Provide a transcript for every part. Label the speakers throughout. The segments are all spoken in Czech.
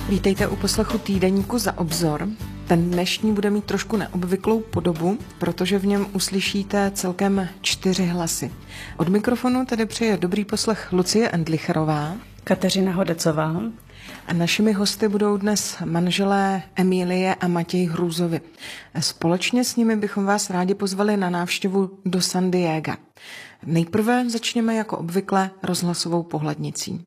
Speaker 1: Vítejte u poslechu týdeníku Za obzor. Ten dnešní bude mít trošku neobvyklou podobu, protože v něm uslyšíte celkem 4 hlasy. Od mikrofonu tedy přeje dobrý poslech Lucie Endlicherová,
Speaker 2: Kateřina Hodecová.
Speaker 1: A našimi hosty budou dnes manželé Emílie a Matěj Hrůzovi. Společně s nimi bychom vás rádi pozvali na návštěvu do San Diega. Nejprve začněme jako obvykle rozhlasovou pohlednicí.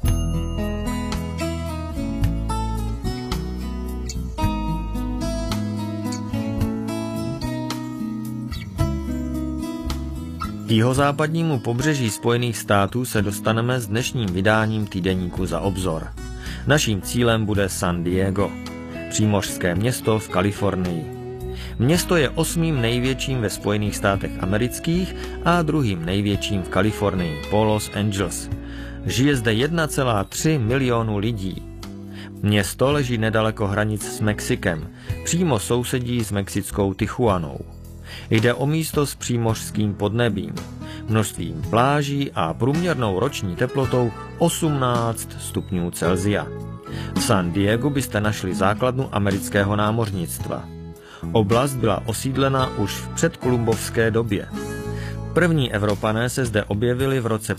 Speaker 3: K jihozápadnímu pobřeží Spojených států se dostaneme s dnešním vydáním týdeníku Za obzor. Naším cílem bude San Diego, přímořské město v Kalifornii. Město je 8. největším ve Spojených státech amerických a 2. největším v Kalifornii, po Los Angeles. Žije zde 1,3 milionu lidí. Město leží nedaleko hranic s Mexikem, přímo sousedí s mexickou Tijuanou. Jde o místo s přímořským podnebím, množstvím pláží a průměrnou roční teplotou 18 stupňů Celsia. V San Diegu byste našli základnu amerického námořnictva. Oblast byla osídlena už v předkolumbovské době. První Evropané se zde objevili v roce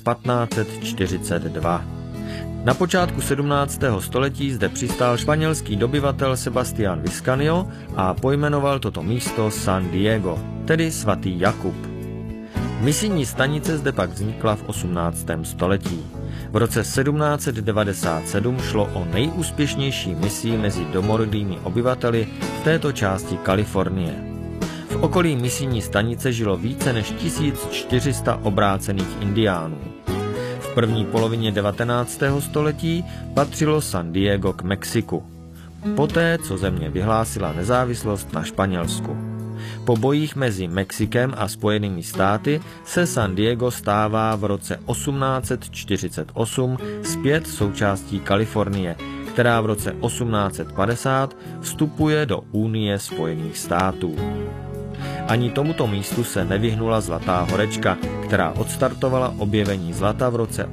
Speaker 3: 1542. Na počátku 17. století zde přistál španělský dobyvatel Sebastián Vizcaíno a pojmenoval toto místo San Diego, tedy svatý Jakub. Misijní stanice zde pak vznikla v 18. století. V roce 1797 šlo o nejúspěšnější misii mezi domorodými obyvateli v této části Kalifornie. V okolí misijní stanice žilo více než 1400 obrácených indiánů. V první polovině 19. století patřilo San Diego k Mexiku. Poté, co země vyhlásila nezávislost na Španělsku. Po bojích mezi Mexikem a Spojenými státy se San Diego stává v roce 1848 zpět součástí Kalifornie, která v roce 1850 vstupuje do Unie Spojených států. Ani tomuto místu se nevyhnula Zlatá horečka, která odstartovala objevení zlata v roce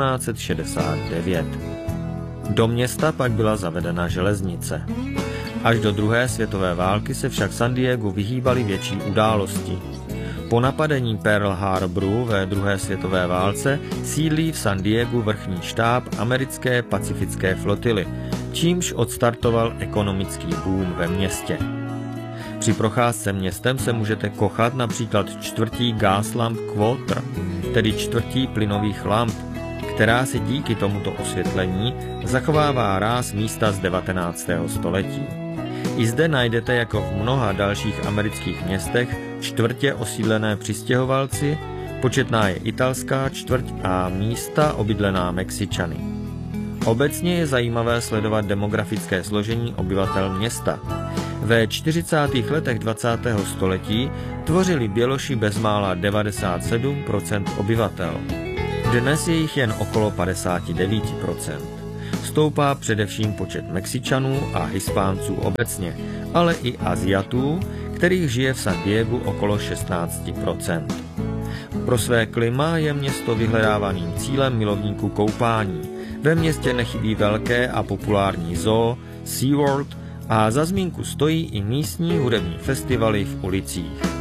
Speaker 3: 1869. Do města pak byla zavedena železnice. Až do druhé světové války se však San Diegu vyhýbaly větší události. Po napadení Pearl Harboru ve druhé světové válce sídlí v San Diegu vrchní štáb americké pacifické flotily, čímž odstartoval ekonomický boom ve městě. Při procházce městem se můžete kochat například čtvrtí Gas Lamp Quarter, tedy čtvrtí plynových lamp, která si díky tomuto osvětlení zachovává ráz místa z 19. století. I zde najdete jako v mnoha dalších amerických městech čtvrtě osídlené přistěhovalci, početná je italská čtvrť a místa obydlená Mexičany. Obecně je zajímavé sledovat demografické složení obyvatel města. Ve 40. letech 20. století tvořili Běloši bezmála 97% obyvatel. Dnes je jich jen okolo 59%. Stoupá především počet Mexičanů a Hispánců obecně, ale i Aziatů, kterých žije v San Diegu okolo 16%. Pro své klima je město vyhledávaným cílem milovníků koupání. Ve městě nechybí velké a populární zoo, SeaWorld, a za zmínku stojí i místní hudební festivaly v ulicích.